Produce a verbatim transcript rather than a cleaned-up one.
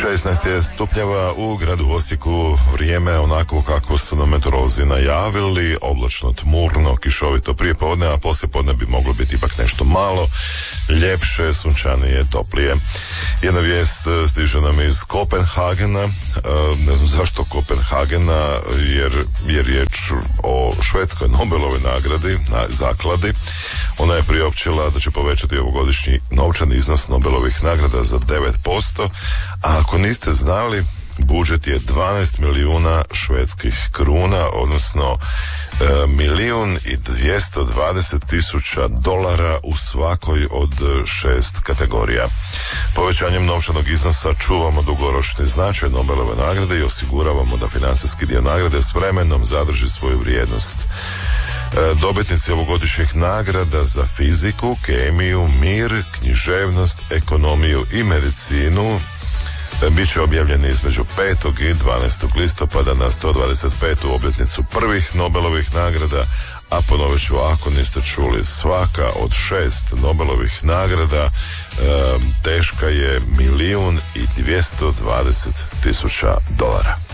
šesnaest je stupnjeva u gradu Osijeku, vrijeme onako kako su nam meteorolozi najavili, oblačno, tmurno, kišovito prije podne, a poslije podne bi moglo biti ipak nešto malo ljepše, sunčanije, toplije. Jedna vijest stiže nam iz Kopenhagena, ne znam zašto Kopenhagena, jer je riječ o švedskoj Nobelovoj nagradi, na zakladi. Ona je priopćila da će povećati ovogodišnji novčani iznos Nobelovih nagrada za devet posto, a ako niste znali, budžet je dvanaest milijuna švedskih kruna, odnosno e, milijun i dvjesto dvadeset tisuća dolara u svakoj od šest kategorija. Povećanjem novčanog iznosa čuvamo dugoročni značaj Nobelove nagrade i osiguravamo da financijski dio nagrade s vremenom zadrži svoju vrijednost. Dobitnici ovogodišnjih nagrada za fiziku, kemiju, mir, književnost, ekonomiju i medicinu bit će objavljeni između petog i dvanaestog listopada na sto dvadeset petu obljetnicu prvih Nobelovih nagrada, a ponovit ću, ako niste čuli, svaka od šest Nobelovih nagrada e, teška je milijun i dvjesto dvadeset tisuća dolara.